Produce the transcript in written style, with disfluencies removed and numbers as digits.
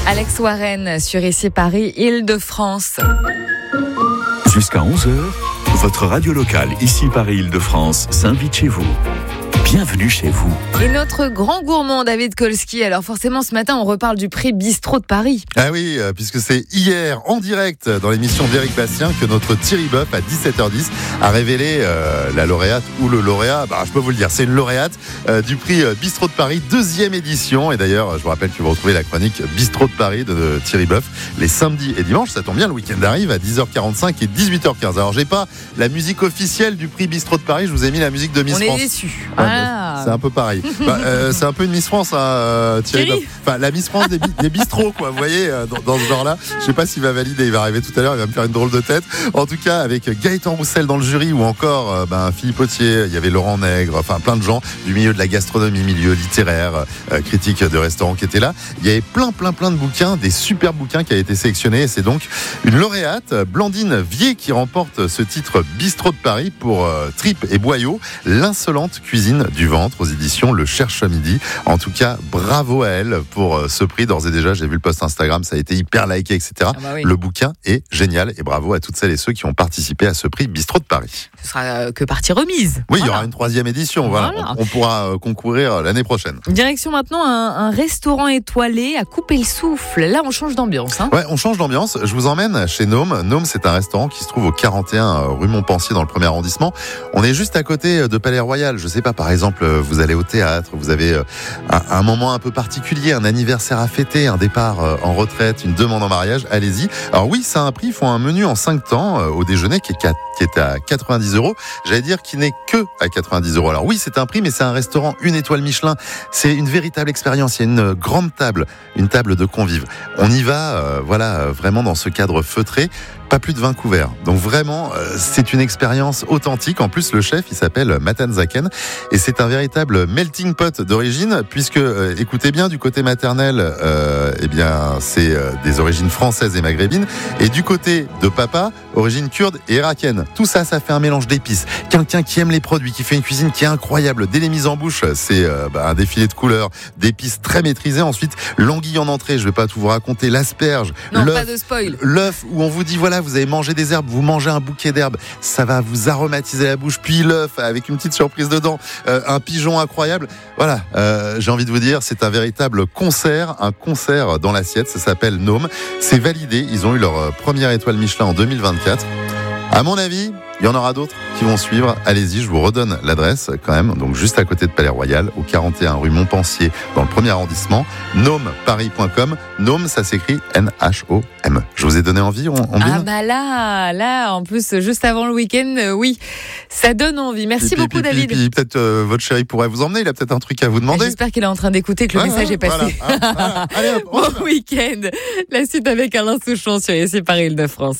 Alex Warren sur ici Paris, Île-de-France. Jusqu'à 11h, votre radio locale, ici Paris, Île-de-France, s'invite chez vous. Bienvenue chez vous. Et notre grand gourmand David Kolski. Alors forcément ce matin on reparle du prix Bistrot de Paris. Ah oui, puisque c'est hier en direct dans l'émission d'Éric Bastien que notre Thierry Boeuf à 17h10 a révélé la lauréate ou le lauréat, je peux vous le dire, c'est une lauréate du prix Bistrot de Paris, 2e édition. Et d'ailleurs je vous rappelle que vous retrouvez la chronique Bistrot de Paris de Thierry Boeuf les samedis et dimanches. Ça tombe bien, le week-end arrive à 10h45 et 18h15. Alors j'ai pas la musique officielle du prix Bistrot de Paris, je vous ai mis la musique de Miss France. On est déçus. C'est un peu pareil. C'est un peu une Miss France, Thierry Boeuf. Enfin, la Miss France des bistrots, quoi. Vous voyez, dans ce genre-là. Je sais pas s'il va valider. Il va arriver tout à l'heure. Il va me faire une drôle de tête. En tout cas, avec Gaëtan Roussel dans le jury ou encore Philippe Autier. Il y avait Laurent Nègre. Enfin, plein de gens du milieu de la gastronomie, milieu littéraire, critique de restaurants qui étaient là. Il y avait plein de bouquins, des super bouquins qui avaient été sélectionnés. Et c'est donc une lauréate, Blandine Vier, qui remporte ce titre Bistrot de Paris pour Tripes et Boyaux, l'insolente cuisine du ventre aux éditions Le Cherche Midi. En tout cas, bravo à elle pour ce prix. D'ores et déjà, j'ai vu le post Instagram, ça a été hyper liké, etc. Oui. Le bouquin est génial et bravo à toutes celles et ceux qui ont participé à ce prix Bistrot de Paris. Ce sera que partie remise. Oui, il y aura une 3e édition. Voilà. On pourra concourir l'année prochaine. Direction maintenant un restaurant étoilé à couper le souffle. Là, on change d'ambiance. Ouais, on change d'ambiance. Je vous emmène chez Nôme. Nôme, c'est un restaurant qui se trouve au 41 rue Montpensier dans le 1er arrondissement. On est juste à côté de Palais Royal. Je sais pas, par exemple, vous allez au théâtre, vous avez un moment un peu particulier, un anniversaire à fêter, un départ en retraite, une demande en mariage, allez-y. Alors oui, ça a un prix, ils font un menu en 5 temps au déjeuner qui est à 90 €. J'allais dire qu'il n'est que à 90 €. Alors oui, c'est un prix, mais c'est un restaurant 1 étoile Michelin. C'est une véritable expérience. Il y a une grande table, une table de convives. On y va, vraiment dans ce cadre feutré. Pas plus de 20 couverts. Donc vraiment, c'est une expérience authentique. En plus, le chef, il s'appelle Matan Zaken. Et c'est un véritable melting pot d'origine, puisque, écoutez bien, du côté maternel, c'est des origines françaises et maghrébines. Et du côté de papa, origine kurde et irakienne. Tout ça, ça fait un mélange d'épices. Quelqu'un qui aime les produits, qui fait une cuisine qui est incroyable. Dès les mises en bouche, c'est un défilé de couleurs, d'épices très maîtrisées. Ensuite, l'anguille en entrée, je vais pas tout vous raconter, l'asperge, non, pas de spoil. L'œuf, où on vous dit, voilà, vous avez mangé des herbes, vous mangez un bouquet d'herbes, ça va vous aromatiser la bouche, puis l'œuf avec une petite surprise dedans, un pigeon incroyable. Voilà, j'ai envie de vous dire, c'est un véritable concert, un concert dans l'assiette, ça s'appelle Nôme. C'est validé, ils ont eu leur première étoile Michelin en 2024. À mon avis, il y en aura d'autres qui vont suivre. Allez-y, je vous redonne l'adresse quand même. Donc juste à côté de Palais Royal, au 41 rue Montpensier, dans le 1er arrondissement. Nomeparis.com. Nôme, ça s'écrit N-H-O-M. Je vous ai donné envie, on là, en plus, juste avant le week-end, oui, ça donne envie. Merci beaucoup, David. Puis peut-être votre chéri pourrait vous emmener. Il a peut-être un truc à vous demander. J'espère qu'il est en train d'écouter, que le message est passé. Voilà. Allez, hop, bon week-end. La suite avec Alain Souchon sur ici Paris Île-de-France.